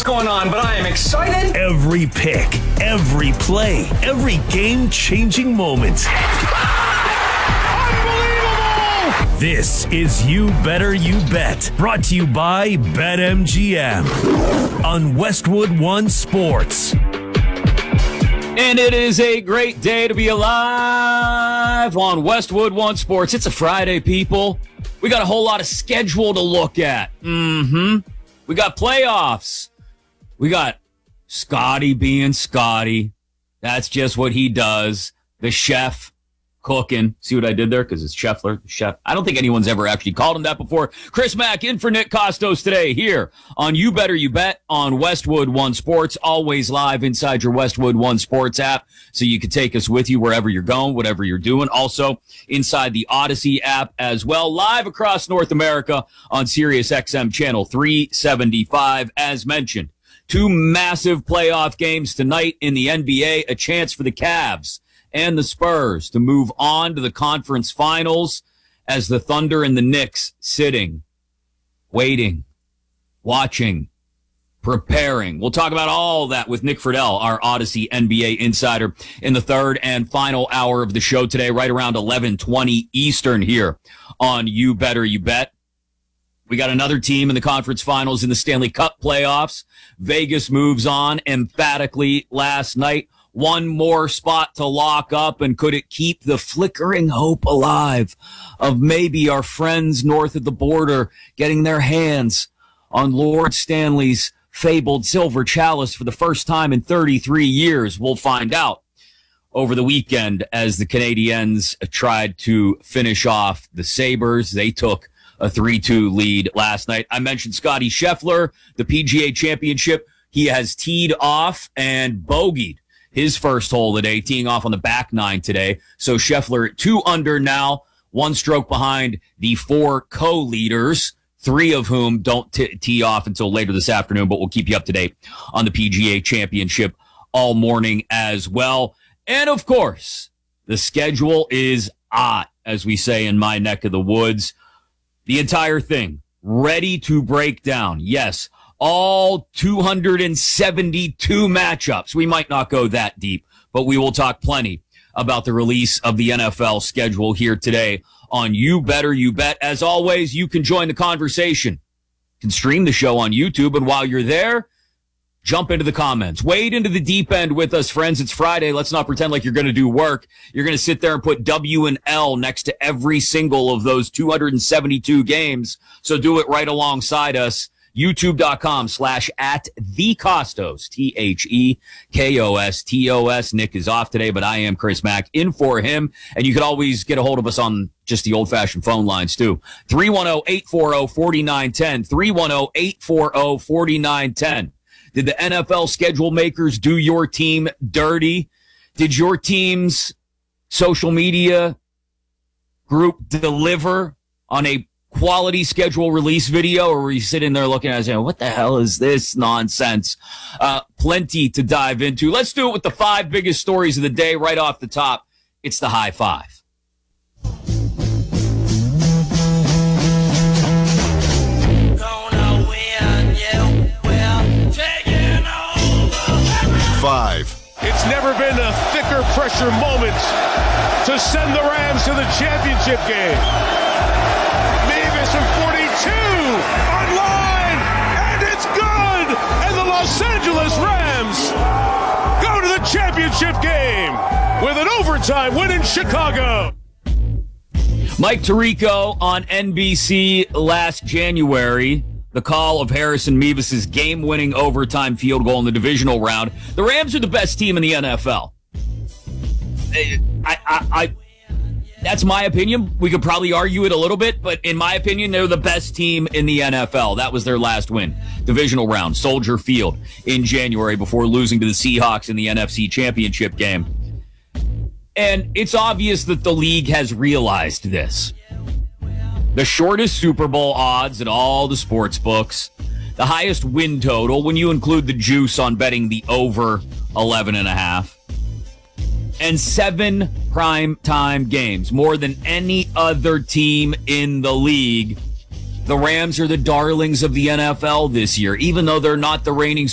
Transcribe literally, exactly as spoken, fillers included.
going on, but I am excited. Every pick, every play, every game-changing moment. Unbelievable! This is You Better You Bet, brought to you by BetMGM on Westwood One Sports. And it is a great day to be alive on Westwood One Sports. It's a Friday, people. We got a whole lot of schedule to look at. Mm-hmm. We got playoffs. We got Scotty being Scotty. That's just what he does. The chef cooking. See what I did there? Because it's Scheffler, the chef. I don't think anyone's ever actually called him that before. Chris Mack in for Nick Costos today here on You Better You Bet on Westwood One Sports. Always live inside your Westwood One Sports app, so you can take us with you wherever you're going, whatever you're doing. Also inside the Odyssey app as well. Live across North America on Sirius X M channel three seventy-five. As mentioned, two massive playoff games tonight in the N B A. A chance for the Cavs and the Spurs to move on to the conference finals as the Thunder and the Knicks sitting, waiting, watching, preparing. We'll talk about all that with Nick Friedel, our Odyssey N B A insider, in the third and final hour of the show today, right around eleven twenty Eastern here on You Better You Bet. We got another team in the conference finals in the Stanley Cup playoffs. Vegas moves on emphatically last night. One more spot to lock up, and could it keep the flickering hope alive of maybe our friends north of the border getting their hands on Lord Stanley's fabled silver chalice for the first time in thirty-three years? We'll find out over the weekend as the Canadiens tried to finish off the Sabres. They took a three two lead last night. I mentioned Scotty Scheffler, the P G A Championship. He has teed off and bogeyed his first hole today, teeing off on the back nine today. So Scheffler two under now, one stroke behind the four co-leaders, three of whom don't t- tee off until later this afternoon, but we'll keep you up to date on the P G A Championship all morning as well. And of course, the schedule is hot, as we say in my neck of the woods. The entire thing ready to break down. Yes, all two hundred seventy-two matchups. We might not go that deep, but we will talk plenty about the release of the N F L schedule here today on You Better You Bet. As always, you can join the conversation. You can stream the show on YouTube, and while you're there, jump into the comments. Wade into the deep end with us, friends. It's Friday. Let's not pretend like you're going to do work. You're going to sit there and put W and L next to every single of those two hundred seventy-two games. So do it right alongside us. YouTube.com slash at the Costos, T H E K O S T O S. Nick is off today, but I am Chris Mack in for him. And you can always get a hold of us on just the old-fashioned phone lines, too. three one zero, eight four zero, four nine one zero, three one zero, eight four zero, four nine one zero. Did the N F L schedule makers do your team dirty? Did your team's social media group deliver on a quality schedule release video, or were you sitting there looking at it saying, what the hell is this nonsense? Uh, plenty to dive into. Let's do it with the five biggest stories of the day right off the top. It's the high five. Five. It's never been a thicker pressure moment to send the Rams to the championship game. Mavis from forty-two on line, and it's good! And the Los Angeles Rams go to the championship game with an overtime win in Chicago. Mike Tirico on N B C last January. The call of Harrison Mevis's game-winning overtime field goal in the divisional round. The Rams are the best team in the N F L. I, I, I, that's my opinion. We could probably argue it a little bit, but in my opinion, they're the best team in the N F L. That was their last win. Divisional round, Soldier Field in January before losing to the Seahawks in the N F C Championship game. And it's obvious that the league has realized this. The shortest Super Bowl odds in all the sports books. The highest win total when you include the juice on betting the over eleven and a half. And seven primetime games, more than any other team in the league. The Rams are the darlings of the N F L this year, even though they're not the reigning